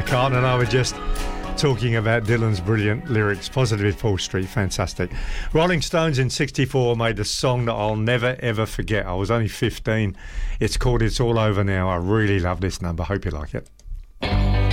McCartney and I were just talking about Dylan's brilliant lyrics. Positive Fall Street, fantastic. Rolling Stones in 64 made a song that I'll never ever forget. I was only 15. It's called It's All Over Now. I really love this number. Hope you like it.